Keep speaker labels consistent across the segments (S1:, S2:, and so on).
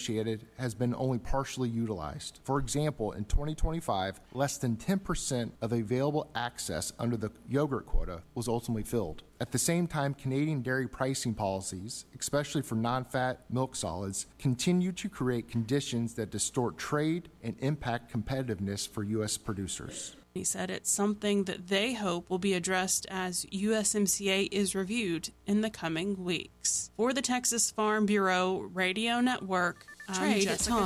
S1: negotiated has been only partially utilized. For example, in 2025, less than 10% of available access under the yogurt quota was ultimately filled. At the same time, Canadian dairy pricing policies, especially for non-fat milk solids, continue to create conditions that distort trade and impact competitiveness for U.S. producers.
S2: He said it's something that they hope will be addressed as USMCA is reviewed in the coming weeks. For the Texas Farm Bureau Radio Network, I'm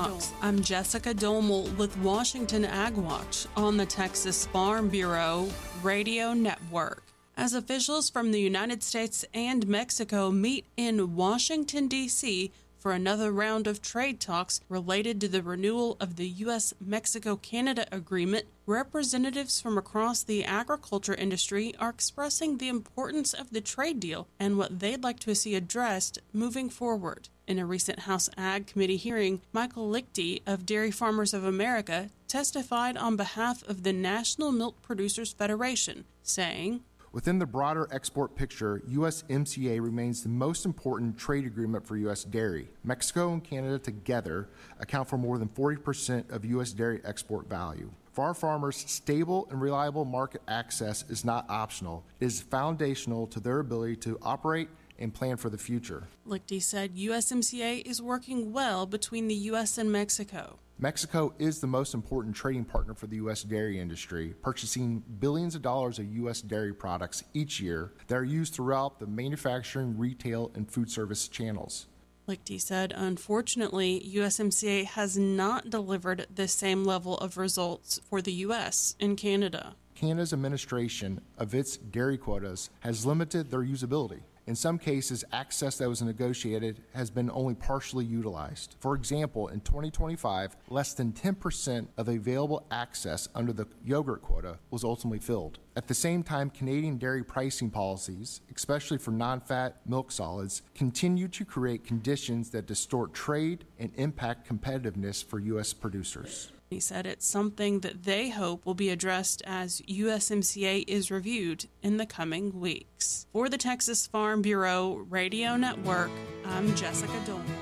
S2: Jessica Domel with Washington Ag Watch on the Texas Farm Bureau Radio Network. As officials from the United States and Mexico meet in Washington, D.C., for another round of trade talks related to the renewal of the U.S.-Mexico-Canada agreement, representatives from across the agriculture industry are expressing the importance of the trade deal and what they'd like to see addressed moving forward. In a recent House Ag Committee hearing, Michael Lichty of Dairy Farmers of America testified on behalf of the National Milk Producers Federation, saying,
S1: Within the broader export picture, USMCA remains the most important trade agreement for U.S. dairy. Mexico and Canada together account for more than 40% of U.S. dairy export value. For our farmers, stable and reliable market access is not optional. It is foundational to their ability to operate and plan for the future.
S2: Lichty said USMCA is working well between the U.S. and Mexico.
S1: Mexico is the most important trading partner for the U.S. dairy industry, purchasing billions of dollars of U.S. dairy products each year that are used throughout the manufacturing, retail, and food service channels.
S2: Lichty said, unfortunately, USMCA has not delivered the same level of results for the U.S. and Canada.
S1: Canada's administration of its dairy quotas has limited their usability. In some cases, access that was negotiated has been only partially utilized. For example, in 2025, less than 10% of available access under the yogurt quota was ultimately filled. At the same time, Canadian dairy pricing policies, especially for non-fat milk solids, continue to create conditions that distort trade and impact competitiveness for U.S. producers.
S2: He said it's something that they hope will be addressed as USMCA is reviewed in the coming weeks. For the Texas Farm Bureau Radio Network, I'm Jessica Domel.